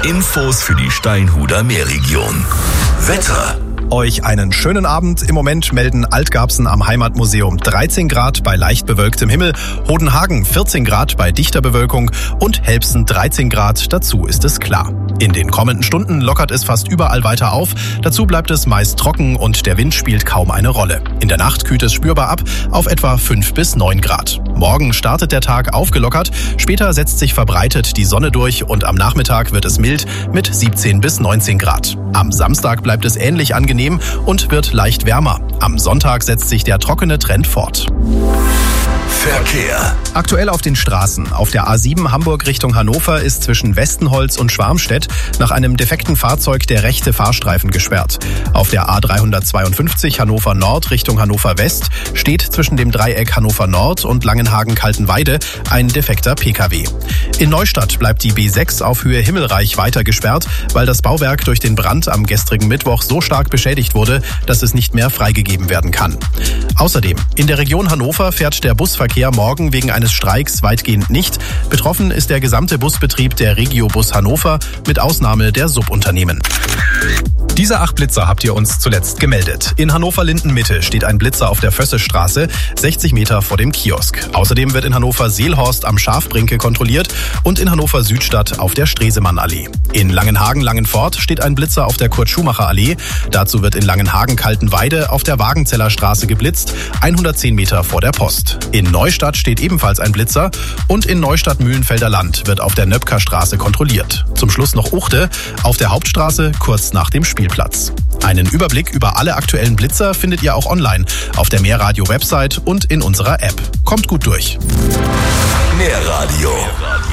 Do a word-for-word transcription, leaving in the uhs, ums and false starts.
Infos für die Steinhuder Meerregion. Wetter. Euch einen schönen Abend. Im Moment melden Altgarbsen am Heimatmuseum dreizehn Grad bei leicht bewölktem Himmel, Hodenhagen vierzehn Grad bei dichter Bewölkung und Helbsen dreizehn Grad, dazu ist es klar. In den kommenden Stunden lockert es fast überall weiter auf, dazu bleibt es meist trocken und der Wind spielt kaum eine Rolle. In der Nacht kühlt es spürbar ab auf etwa fünf bis neun Grad. Morgen startet der Tag aufgelockert, später setzt sich verbreitet die Sonne durch und am Nachmittag wird es mild mit siebzehn bis neunzehn Grad. Am Samstag bleibt es ähnlich angenehm und wird leicht wärmer. Am Sonntag setzt sich der trockene Trend fort. Verkehr. Aktuell auf den Straßen. Auf der A sieben Hamburg Richtung Hannover ist zwischen Westenholz und Schwarmstedt nach einem defekten Fahrzeug der rechte Fahrstreifen gesperrt. Auf der A dreihundertzweiundfünfzig Hannover Nord Richtung Hannover West steht zwischen dem Dreieck Hannover Nord und Langenhagen-Kaltenweide ein defekter P K W. In Neustadt bleibt die B sechs auf Höhe Himmelreich weiter gesperrt, weil das Bauwerk durch den Brand am gestrigen Mittwoch so stark beschädigt wurde, dass es nicht mehr freigegeben werden kann. Außerdem, in der Region Hannover fährt der Busverkehr morgen wegen eines Streiks weitgehend nicht. Betroffen ist der gesamte Busbetrieb der Regiobus Hannover mit Ausnahme der Subunternehmen. Diese acht Blitzer habt ihr uns zuletzt gemeldet. In Hannover-Linden-Mitte steht ein Blitzer auf der Vössestraße, sechzig Meter vor dem Kiosk. Außerdem wird in Hannover-Seelhorst am Schafbrinke kontrolliert und in Hannover-Südstadt auf der Stresemann-Allee. In Langenhagen-Langenfort steht ein Blitzer auf der Kurt-Schumacher-Allee. Dazu wird in Langenhagen-Kaltenweide auf der Wagenzeller Straße geblitzt, hundertzehn Meter vor der Post. In Neustadt steht ebenfalls ein Blitzer und in Neustadt-Mühlenfelder Land wird auf der Nöpker-Straße kontrolliert. Zum Schluss noch Uchte auf der Hauptstraße kurz nach dem Spielplatz. Einen Überblick über alle aktuellen Blitzer findet ihr auch online auf der Meerradio-Website und in unserer App. Kommt gut durch. Meerradio.